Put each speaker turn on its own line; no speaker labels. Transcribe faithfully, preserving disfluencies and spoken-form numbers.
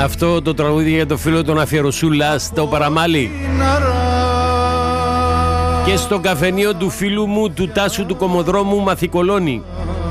Αυτό το τραγούδι για το φίλο τον Αφιεροσούλα στο Παραμάλι και στο καφενείο του φίλου μου του Τάσου του Κομοδρόμου Μαθηκολώνη.